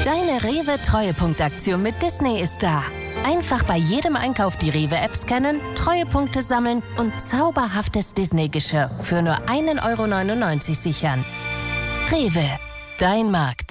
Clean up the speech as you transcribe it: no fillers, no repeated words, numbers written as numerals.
Deine Rewe-Treuepunktaktion mit Disney ist da. Einfach bei jedem Einkauf die Rewe-App scannen, Treuepunkte sammeln und zauberhaftes Disney-Geschirr für nur 1,99 € sichern. Rewe, dein Markt.